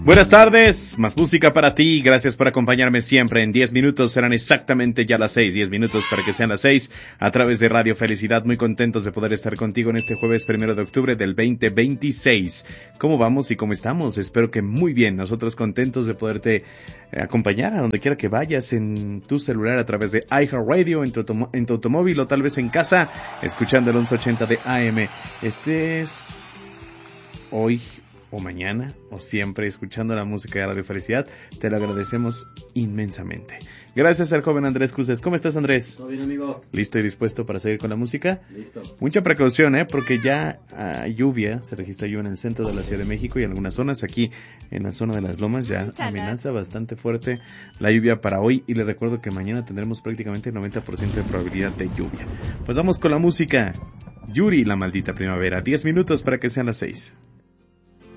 Buenas tardes, más música para ti, gracias por acompañarme siempre. En 10 minutos serán exactamente ya las 6, 10 minutos para que sean las 6 a través de Radio Felicidad. Muy contentos de poder estar contigo en este jueves 1 de octubre del 2026. ¿Cómo vamos y cómo estamos? Espero que muy bien, nosotros contentos de poderte acompañar a donde quiera que vayas, en tu celular a través de iHeartRadio, en tu automóvil o tal vez en casa, escuchando el 1180 de AM. Estés hoy o mañana, o siempre escuchando la música de Radio Felicidad, te lo agradecemos inmensamente. Gracias al joven Andrés Cruces. ¿Cómo estás, Andrés? Todo bien, amigo. ¿Listo y dispuesto para seguir con la música? Listo. Mucha precaución, porque ya hay lluvia, se registra lluvia en el centro de la Ciudad de México y en algunas zonas. Aquí en la zona de las Lomas ya amenaza bastante fuerte la lluvia para hoy, y les recuerdo que mañana tendremos prácticamente 90% de probabilidad de lluvia. Pues vamos con la música. Yuri, la maldita primavera. 10 minutos para que sean las 6.